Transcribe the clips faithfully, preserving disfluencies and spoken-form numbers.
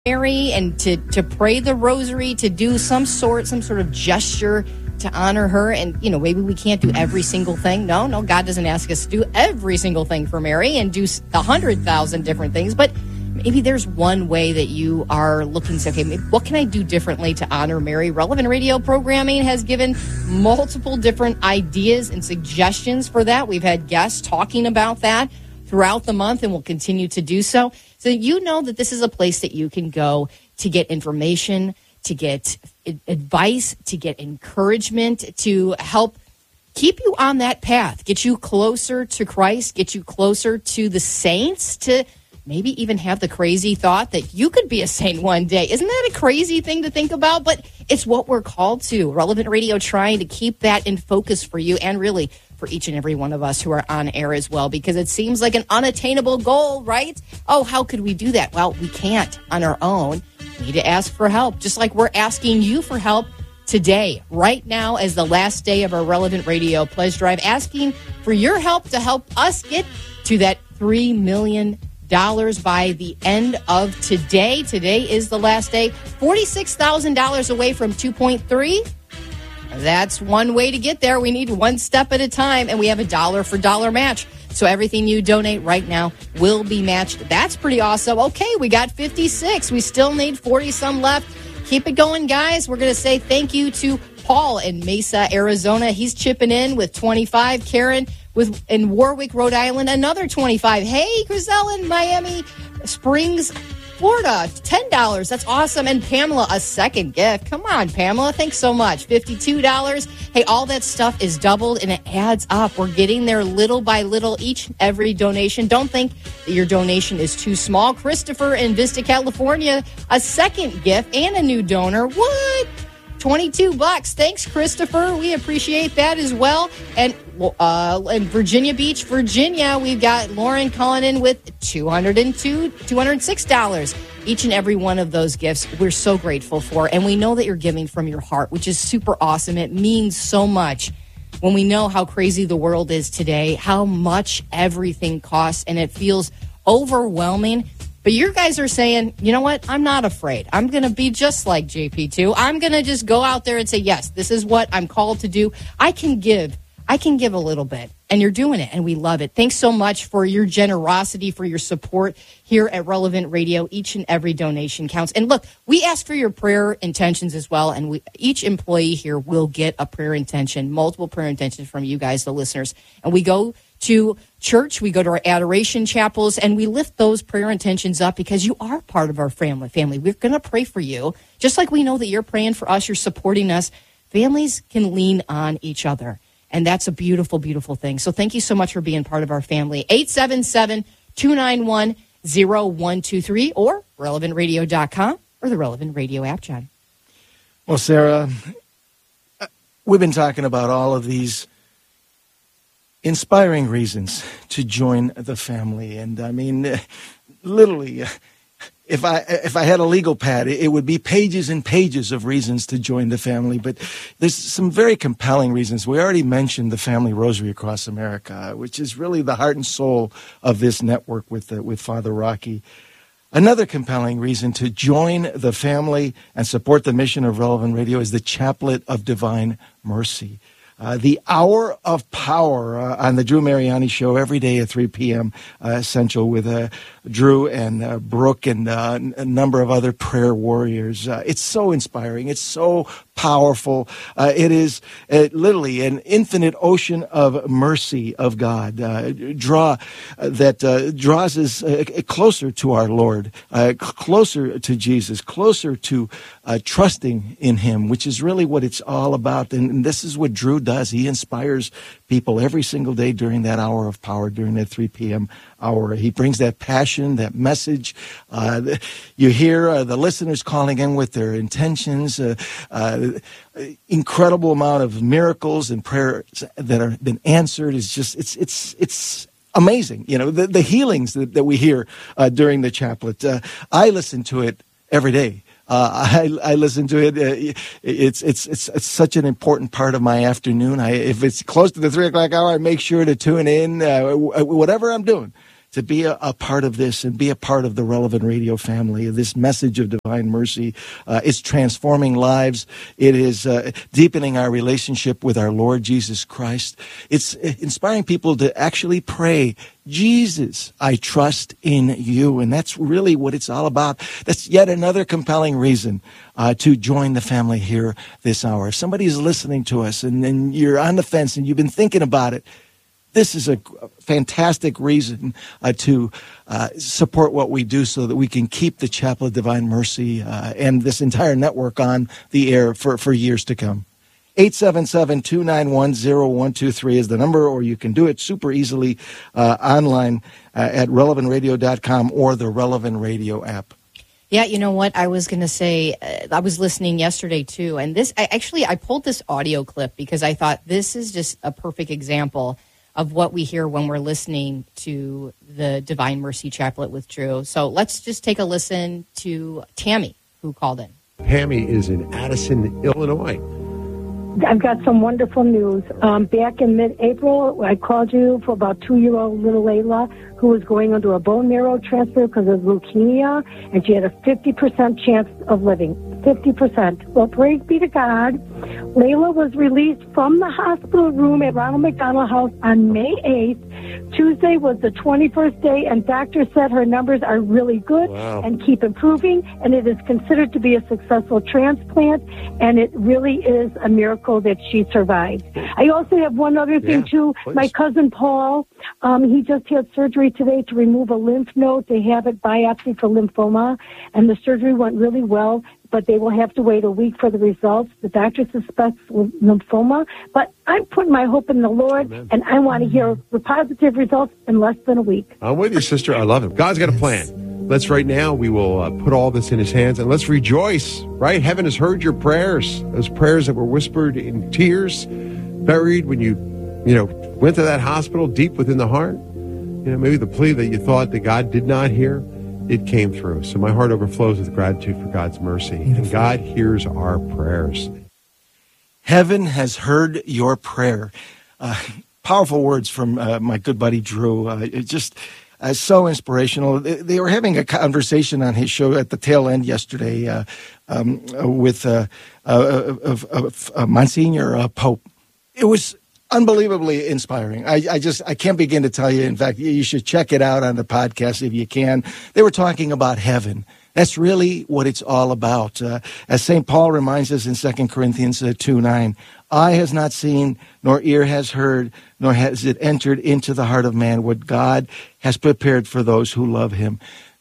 Mary and to, to pray the rosary, to do some sort, some sort of gesture to honor her. And, you know, maybe we can't do every single thing. No, no, God doesn't ask us to do every single thing for Mary and do a hundred thousand different things. But maybe there's one way that you are looking to say, okay, maybe, what can I do differently to honor Mary? Relevant Radio Programming has given multiple different ideas and suggestions for that. We've had guests talking about that throughout the month and will continue to do so. So you know that this is a place that you can go to get information, to get advice, to get encouragement, to help keep you on that path, get you closer to Christ, get you closer to the saints, to maybe even have the crazy thought that you could be a saint one day. Isn't that a crazy thing to think about? But it's what we're called to. Relevant Radio trying to keep that in focus for you and really for each and every one of us who are on air as well, because it seems like an unattainable goal, right? Oh, how could we do that? Well, we can't on our own. We need to ask for help, just like we're asking you for help today, right now, as the last day of our Relevant Radio Pledge Drive, asking for your help to help us get to that three million dollars by the end of today. Today is the last day. forty-six thousand dollars away from two point three. That's one way to get there. We need one step at a time, and we have a dollar for dollar match. So everything you donate right now will be matched. That's pretty awesome. Okay, we got fifty-six. We still need forty-some left. Keep it going, guys. We're going to say thank you to Paul in Mesa, Arizona. He's chipping in with twenty-five. Karen with in Warwick, Rhode Island, another twenty-five. Hey, Griselle in Miami Springs, Florida, ten dollars. That's awesome. And Pamela, a second gift. Come on, Pamela. Thanks so much. fifty-two dollars. Hey, all that stuff is doubled, and it adds up. We're getting there little by little, each and every donation. Don't think that your donation is too small. Christopher in Vista, California, a second gift and a new donor. What? twenty-two bucks. Thanks, Christopher. We appreciate that as well. And uh, in Virginia Beach, Virginia, we've got Lauren Cullinan with two hundred two, two hundred six dollars. Each and every one of those gifts, we're so grateful for. And we know that you're giving from your heart, which is super awesome. It means so much when we know how crazy the world is today, how much everything costs, and it feels overwhelming. But you guys are saying, you know what? I'm not afraid. I'm going to be just like J P two. I'm going to just go out there and say, yes, this is what I'm called to do. I can give. I can give a little bit. And you're doing it, and we love it. Thanks so much for your generosity, for your support here at Relevant Radio. Each and every donation counts. And look, we ask for your prayer intentions as well, and we, each employee here will get a prayer intention, multiple prayer intentions from you guys, the listeners. And we go to church, we go to our adoration chapels, and we lift those prayer intentions up because you are part of our family. Family, we're going to pray for you. Just like we know that you're praying for us, you're supporting us. Families can lean on each other, and that's a beautiful, beautiful thing. So thank you so much for being part of our family. eight seven seven, two nine one, zero one two three or relevant radio dot com or the Relevant Radio app, John. Well, Sarah, we've been talking about all of these inspiring reasons to join the family. And I mean, literally, if I if I had a legal pad, it would be pages and pages of reasons to join the family. But there's some very compelling reasons. We already mentioned the Family Rosary Across America, which is really the heart and soul of this network with uh, with Father Rocky. Another compelling reason to join the family and support the mission of Relevant Radio is the Chaplet of Divine Mercy. Uh, the Hour of Power uh, on the Drew Mariani Show every day at three p.m. Uh, Central with uh, Drew and uh, Brooke and uh, a number of other prayer warriors. Uh, it's so inspiring. It's so powerful. Uh, it is uh, literally an infinite ocean of mercy of God. Uh, draw uh, that uh, draws us uh, closer to our Lord, uh, closer to Jesus, closer to uh, trusting in Him, which is really what it's all about. And, and this is what Drew does. He inspires people every single day during that hour of power, during that three p.m. hour. He brings that passion, that message. Uh, you hear uh, the listeners calling in with their intentions, uh, uh, incredible amount of miracles and prayers that have been answered. It's just, it's, it's, it's amazing. You know, the, the healings that, that we hear uh, during the chaplet. Uh, I listen to it every day. Uh, I, I listen to it. Uh, it's, it's, it's, it's such an important part of my afternoon. I, if it's close to the three o'clock hour, I make sure to tune in, uh, whatever I'm doing. to be a, a part of this and be a part of the Relevant Radio family. This message of divine mercy uh, is transforming lives. It is uh, deepening our relationship with our Lord Jesus Christ. It's inspiring people to actually pray, Jesus, I trust in you. And that's really what it's all about. That's yet another compelling reason uh, to join the family here this hour. If somebody is listening to us and, and you're on the fence and you've been thinking about it, this is a fantastic reason uh, to uh, support what we do so that we can keep the Chapel of Divine Mercy uh, and this entire network on the air for, for years to come. eight seven seven, two nine one, zero one two three is the number, or you can do it super easily uh, online uh, at relevant radio dot com or the Relevant Radio app. Yeah, you know what? I was going to say, uh, I was listening yesterday, too. And this, I, actually, I pulled this audio clip because I thought this is just a perfect example of what we hear when we're listening to the Divine Mercy Chaplet with Drew. So let's just take a listen to Tammy, who called in. Tammy is in Addison, Illinois. I've got some wonderful news. Um, back in mid-April, I called you for about two-year-old little Layla, who was going under a bone marrow transfer because of leukemia, and she had a fifty percent chance of living. fifty percent. Well, praise be to God. Layla was released from the hospital room at Ronald McDonald House on May eighth. Tuesday was the twenty-first day, and doctors said her numbers are really good wow. and keep improving, and it is considered to be a successful transplant, and it really is a miracle that she survived. I also have one other thing, yeah, too. Please. My cousin Paul, um, he just had surgery today to remove a lymph node. They have it biopsied for lymphoma, and the surgery went really well, but they will have to wait a week for the results. The doctor suspects lymphoma, but I'm putting my hope in the Lord, Amen. And I want to hear the positive results in less than a week. I'm with you, sister. I love it. God's got a plan. Let's right now, we will uh, put all this in his hands, and let's rejoice, right? Heaven has heard your prayers, those prayers that were whispered in tears, buried when you, you know, went to that hospital deep within the heart. You know, maybe the plea that you thought that God did not hear, it came through. So my heart overflows with gratitude for God's mercy. And God hears our prayers. Heaven has heard your prayer. Uh, powerful words from uh, my good buddy Drew. Uh, it just uh, so inspirational. They, they were having a conversation on his show at the tail end yesterday uh, um, with uh, uh, uh, uh, uh, Monsignor uh, Pope. It was unbelievably inspiring. I, I just, I can't begin to tell you. In fact, you should check it out on the podcast if you can. They were talking about heaven. That's really what it's all about. Uh, as Saint Paul reminds us in Second Corinthians two nine, eye has not seen, nor ear has heard, nor has it entered into the heart of man what God has prepared for those who love him.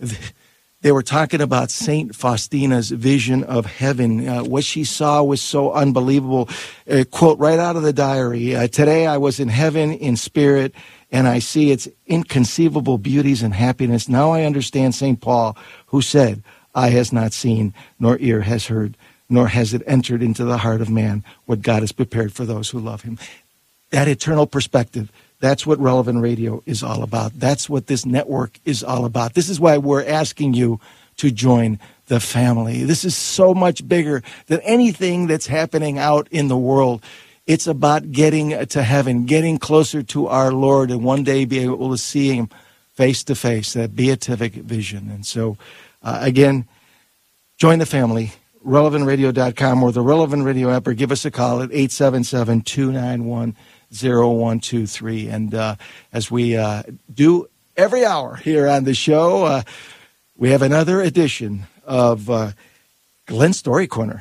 They were talking about Saint Faustina's vision of heaven. Uh, what she saw was so unbelievable. Uh, quote right out of the diary, uh, today I was in heaven in spirit, and I see its inconceivable beauties and happiness. Now I understand Saint Paul, who said, eye has not seen, nor ear has heard, nor has it entered into the heart of man what God has prepared for those who love him. That eternal perspective, that's what Relevant Radio is all about. That's what this network is all about. This is why we're asking you to join the family. This is so much bigger than anything that's happening out in the world. It's about getting to heaven, getting closer to our Lord, and one day be able to see him face to face, that beatific vision. And so, uh, again, join the family, relevant radio dot com or the Relevant Radio app, or give us a call at eight seven seven, two nine one, zero one two three. And uh, as we uh, do every hour here on the show, uh, we have another edition of uh, Glenn's Story Corner.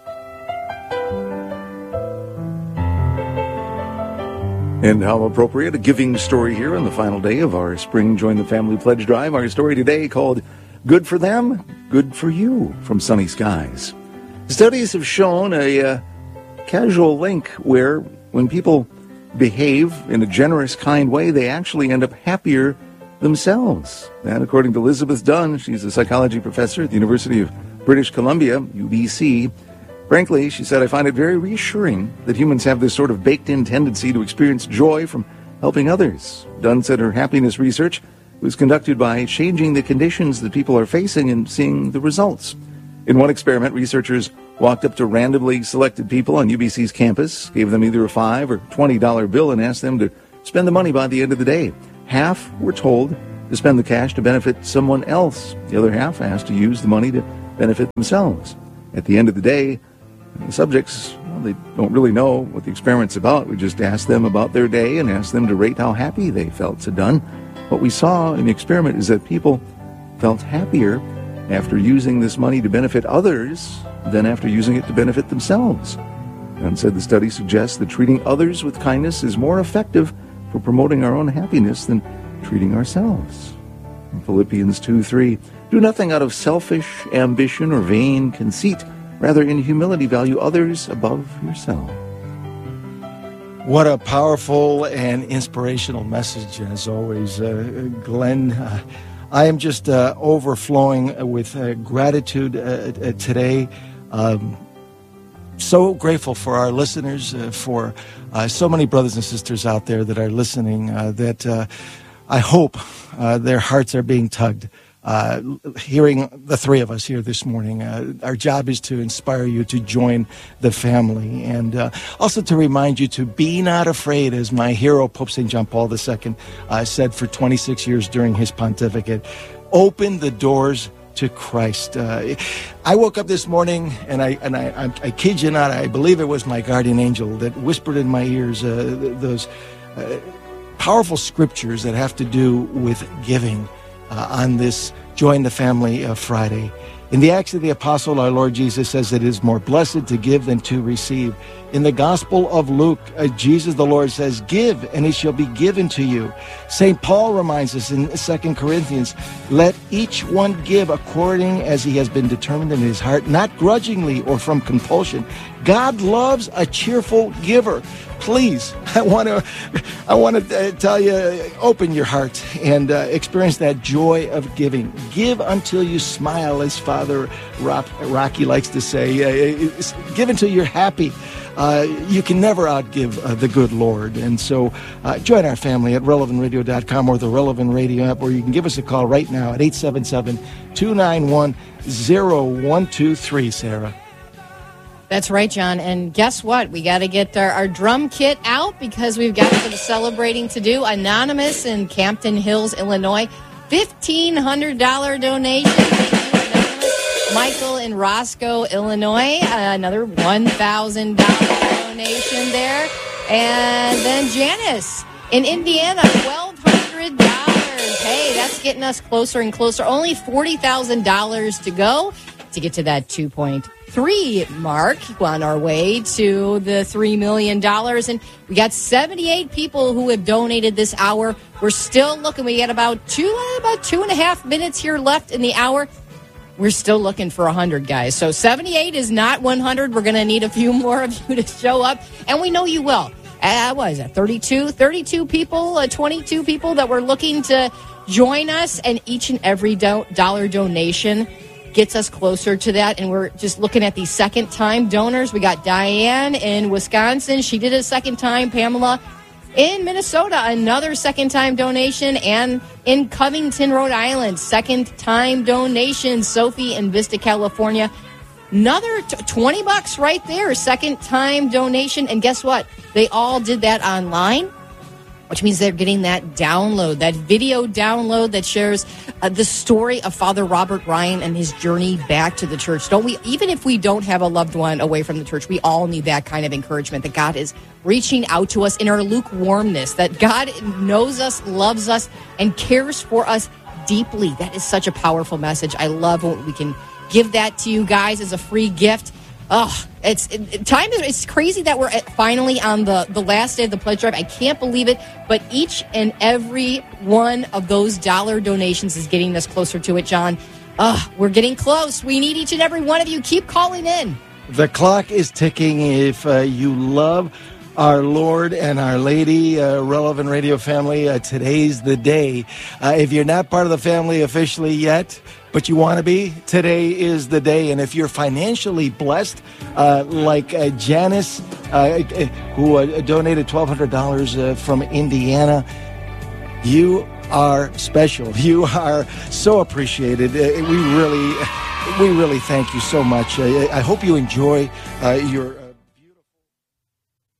And how appropriate, a giving story here on the final day of our Spring Join the Family Pledge Drive. Our story today called Good for Them, Good for You from Sunny Skies. Studies have shown a uh, casual link where when people behave in a generous, kind way, they actually end up happier themselves. And according to Elizabeth Dunn, she's a psychology professor at the University of British Columbia, U B C. Frankly, she said, I find it very reassuring that humans have this sort of baked-in tendency to experience joy from helping others. Dunn said her happiness research was conducted by changing the conditions that people are facing and seeing the results. In one experiment, researchers walked up to randomly selected people on U B C's campus, gave them either a five or twenty dollar bill, and asked them to spend the money by the end of the day. Half were told to spend the cash to benefit someone else. The other half has to use the money to benefit themselves. At the end of the day, the subjects, well, they don't really know what the experiment's about. We just ask them about their day and ask them to rate how happy they felt to done. What we saw in the experiment is that people felt happier after using this money to benefit others than after using it to benefit themselves. And said the study suggests that treating others with kindness is more effective for promoting our own happiness than treating ourselves. In Philippians two three, do nothing out of selfish ambition or vain conceit. Rather, in humility, value others above yourself. What a powerful and inspirational message, as always, uh, Glenn. Uh, I am just uh, overflowing with uh, gratitude uh, uh, today. Um, so grateful for our listeners, uh, for uh, so many brothers and sisters out there that are listening, uh, that uh, I hope uh, their hearts are being tugged. Uh, hearing the three of us here this morning, uh, our job is to inspire you to join the family, and uh, also to remind you to be not afraid, as my hero Pope Saint John Paul the Second uh, said for twenty-six years during his pontificate. Open the doors to Christ. Uh, I woke up this morning, and I and I, I, I kid you not, I believe it was my guardian angel that whispered in my ears uh, those uh, powerful scriptures that have to do with giving. Uh, on this Join the Family uh, Friday. In the Acts of the Apostle, our Lord Jesus says it is more blessed to give than to receive. In the Gospel of Luke, uh, Jesus the Lord says, give, and it shall be given to you. Saint Paul reminds us in Second Corinthians, let each one give according as he has been determined in his heart, not grudgingly or from compulsion. God loves a cheerful giver. Please, I want to, I want to uh, tell you, open your heart and uh, experience that joy of giving. Give until you smile, as Father Rock, Rocky likes to say. Uh, give until you're happy. Uh, you can never outgive uh, the good Lord. And so uh, join our family at relevant radio dot com or the Relevant Radio app, or you can give us a call right now at eight seven seven, two nine one, zero one two three, Sarah. That's right, John. And guess what? We got to get our, our drum kit out because we've got some celebrating to do. Anonymous in Campton Hills, Illinois, fifteen hundred dollars donation. Thank you, Anonymous. Michael in Roscoe, Illinois, uh, another one thousand dollars donation there. And then Janice in Indiana, twelve hundred dollars. Hey, that's getting us closer and closer. Only forty thousand dollars to go to get to that two point three mark. On our way to the three million dollars. And we got seventy-eight people who have donated this hour. We're still looking. We got about two, about two and a half minutes here left in the hour. We're still looking for one hundred, guys. So seventy-eight is not one hundred. We're going to need a few more of you to show up. And we know you will. Uh, what is that, thirty-two? thirty-two people, uh, twenty-two people that were looking to join us. And each and every do- dollar donation gets us closer to that. And we're just looking at the second-time donors. We got Diane in Wisconsin. She did it a second time. Pamela in Minnesota, another second-time donation. And in Covington, Rhode Island, second-time donation. Sophie in Vista, California. Another t- twenty bucks right there, second-time donation. And guess what? They all did that online, which means they're getting that download, that video download that shares uh, the story of Father Robert Ryan and his journey back to the church. Don't we? Even if we don't have a loved one away from the church, we all need that kind of encouragement, that God is reaching out to us in our lukewarmness, that God knows us, loves us, and cares for us deeply. That is such a powerful message. I love when we can give that to you guys as a free gift. Oh, it's it, time is it's crazy that we're at, finally on the, the last day of the pledge drive. I can't believe it, but each and every one of those dollar donations is getting us closer to it, John. Oh, we're getting close. We need each and every one of you. Keep calling in. The clock is ticking. If uh, you love our Lord and Our Lady, uh, Relevant Radio family, uh, today's the day. Uh, if you're not part of the family officially yet, but you want to be, today is the day. And if you're financially blessed, uh, like uh, Janice, uh, who uh, donated twelve hundred dollars uh, from Indiana, you are special. You are so appreciated. Uh, we really, we really thank you so much. Uh, I hope you enjoy uh, your